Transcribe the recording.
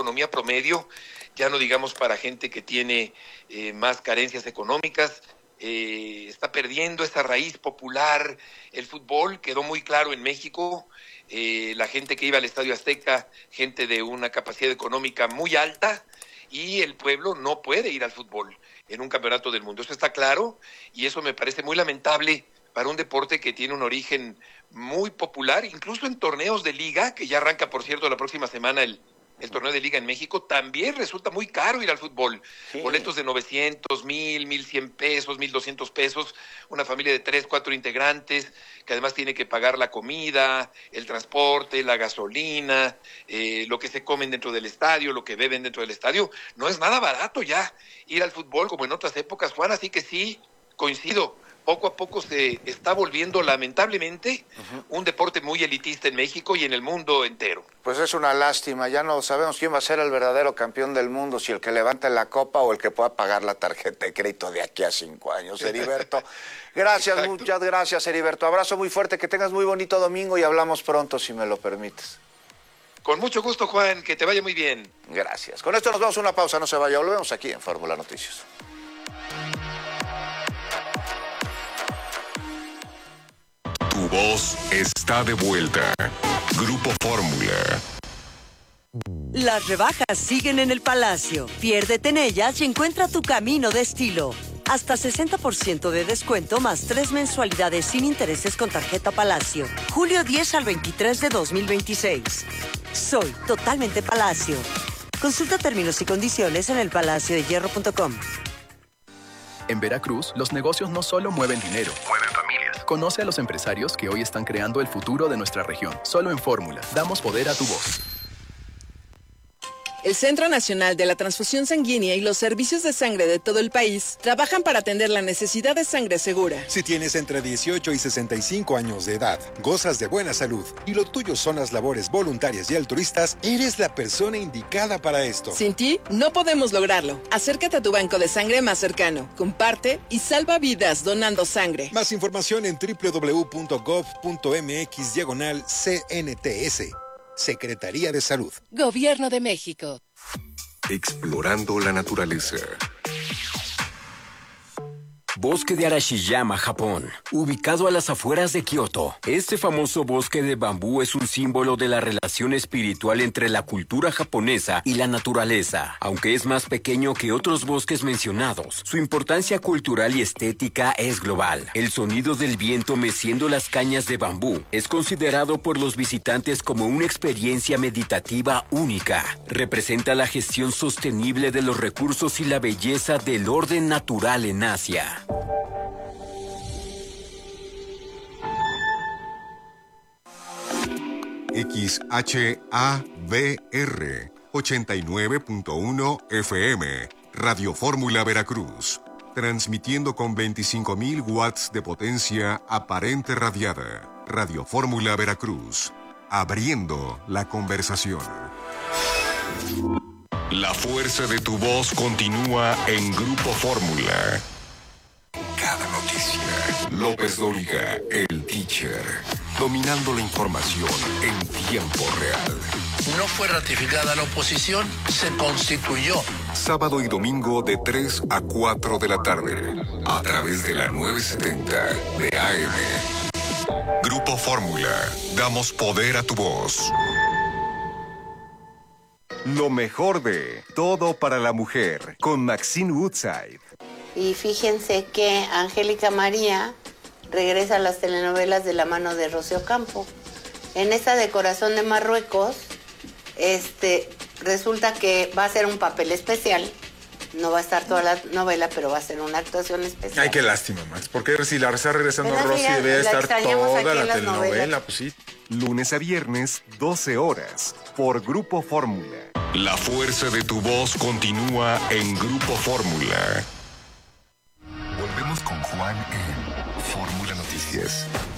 economía promedio, ya no digamos para gente que tiene más carencias económicas. Está perdiendo esa raíz popular. El fútbol quedó muy claro en México. La gente que iba al Estadio Azteca, gente de una capacidad económica muy alta, y el pueblo no puede ir al fútbol en un campeonato del mundo. Eso está claro, y eso me parece muy lamentable para un deporte que tiene un origen muy popular, incluso en torneos de liga, que ya arranca, por cierto, la próxima semana el torneo de liga en México. También resulta muy caro ir al fútbol. Sí. Boletos de 900, 1,100 pesos, 1,200 pesos, una familia de 3, 4 integrantes, que además tiene que pagar la comida, el transporte, la gasolina, lo que se comen dentro del estadio, lo que beben dentro del estadio. No es nada barato ya ir al fútbol como en otras épocas, Juan, así que sí, coincido. Poco a poco se está volviendo, lamentablemente, un deporte muy elitista en México y en el mundo entero. Pues es una lástima, ya no sabemos quién va a ser el verdadero campeón del mundo, si el que levante la copa o el que pueda pagar la tarjeta de crédito de aquí a 5 años. Heriberto, gracias, exacto. Muchas gracias, Heriberto. Abrazo muy fuerte, que tengas muy bonito domingo y hablamos pronto, si me lo permites. Con mucho gusto, Juan, que te vaya muy bien. Gracias. Con esto nos vamos a una pausa, no se vaya, volvemos aquí en Fórmula Noticias. Tu voz está de vuelta. Grupo Fórmula. Las rebajas siguen en el Palacio. Piérdete en ellas y encuentra tu camino de estilo. Hasta 60% de descuento más 3 mensualidades sin intereses con tarjeta Palacio. Julio 10 al 23 de 2026. Soy totalmente Palacio. Consulta términos y condiciones en elpalaciodehierro.com. En Veracruz, los negocios no solo mueven dinero, mueven familias. Conoce a los empresarios que hoy están creando el futuro de nuestra región. Solo en Fórmula, damos poder a tu voz. El Centro Nacional de la Transfusión Sanguínea y los servicios de sangre de todo el país trabajan para atender la necesidad de sangre segura. Si tienes entre 18 y 65 años de edad, gozas de buena salud y lo tuyo son las labores voluntarias y altruistas, eres la persona indicada para esto. Sin ti, no podemos lograrlo. Acércate a tu banco de sangre más cercano, comparte y salva vidas donando sangre. Más información en www.gov.mx/CNTS. Secretaría de Salud. Gobierno de México. Explorando la naturaleza. Bosque de Arashiyama, Japón, ubicado a las afueras de Kioto. Este famoso bosque de bambú es un símbolo de la relación espiritual entre la cultura japonesa y la naturaleza. Aunque es más pequeño que otros bosques mencionados, su importancia cultural y estética es global. El sonido del viento meciendo las cañas de bambú es considerado por los visitantes como una experiencia meditativa única. Representa la gestión sostenible de los recursos y la belleza del orden natural en Asia. XHABR 89.1 FM, Radio Fórmula Veracruz, transmitiendo con 25.000 watts de potencia aparente radiada. Radio Fórmula Veracruz, abriendo la conversación. La fuerza de tu voz continúa en Grupo Fórmula. Cada noticia. López Dóriga, el teacher, dominando la información en tiempo real. No fue ratificada la oposición, se constituyó. Sábado y domingo de 3 a 4 de la tarde, a través de la 970 de AM. Grupo Fórmula, damos poder a tu voz. Lo mejor de Todo para la Mujer, con Maxine Woodside. Y fíjense que Angélica María regresa a las telenovelas de la mano de Rocío Campo. En esta de Corazón de Marruecos, resulta que va a ser un papel especial. No va a estar toda la novela, pero va a ser una actuación especial. Ay, qué lástima, Max. Porque si la está regresando Rosy, debe estar toda la telenovela, pues sí. Lunes a viernes, 12 horas, por Grupo Fórmula. La fuerza de tu voz continúa en Grupo Fórmula. Volvemos con Juan en Fórmula Noticias.